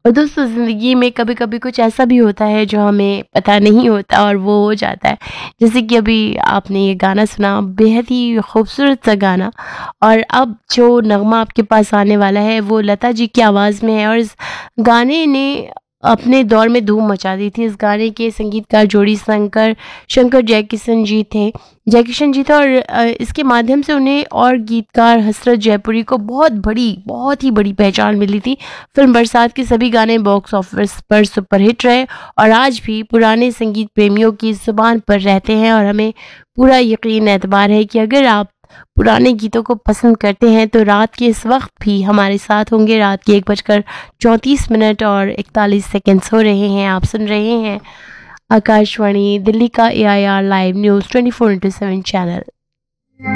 और दोस्तों ज़िंदगी में कभी कभी कुछ ऐसा भी होता है जो हमें पता नहीं होता और वो हो जाता है। जैसे कि अभी आपने ये गाना सुना, बेहद ही खूबसूरत सा गाना। और अब जो नगमा आपके पास आने वाला है वो लता जी की आवाज़ में है, और इस गाने ने अपने दौर में धूम मचा दी थी। इस गाने के संगीतकार जोड़ी शंकर शंकर जयकिशन जी थे जयकिशन जी थे। और इसके माध्यम से उन्हें और गीतकार हसरत जयपुरी को बहुत ही बड़ी पहचान मिली थी। फिल्म बरसात के सभी गाने बॉक्स ऑफिस पर सुपरहिट रहे और आज भी पुराने संगीत प्रेमियों की जुबान पर रहते हैं। और हमें पूरा यकीन एतबार है कि अगर आप पुराने गीतों को पसंद करते हैं तो रात के इस वक्त भी हमारे साथ होंगे। रात के 1:34 और 41 सेकंड्स हो रहे हैं। आप सुन रहे हैं आकाशवाणी दिल्ली का AIR लाइव न्यूज़ 24/7 चैनल।